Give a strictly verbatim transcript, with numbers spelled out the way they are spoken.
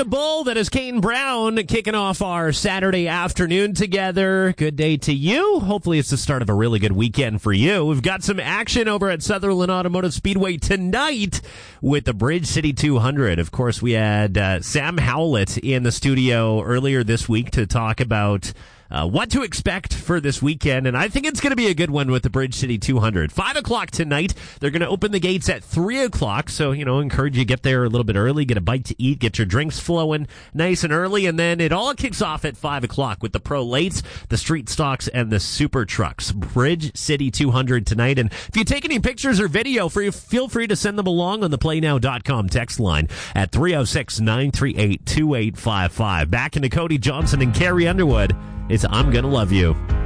to Bull. That is Kane Brown kicking off our Saturday afternoon together. Good day to you. Hopefully it's the start of a really good weekend for you. We've got some action over at Sutherland Automotive Speedway tonight with the Bridge City two hundred. Of course, we had uh, Sam Howlett in the studio earlier this week to talk about Uh, what to expect for this weekend, and I think it's going to be a good one with the Bridge City two hundred. Five o'clock tonight. They're going to open the gates at three o'clock, so, you know, encourage you to get there a little bit early, get a bite to eat, get your drinks flowing nice and early, and then it all kicks off at five o'clock with the Pro Lates, the Street Stocks, and the Super Trucks. Bridge City two hundred tonight, and if you take any pictures or video, for you, feel free to send them along on the play now dot com text line at three oh six, nine three eight, two eight five five. Back into Cody Johnson and Carrie Underwood. It's I'm Gonna Love You.